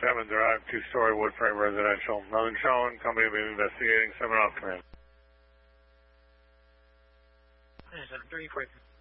Chapman Drive, two-story wood frame residential. Nothing shown. Company will be investigating. 7 off command. 734.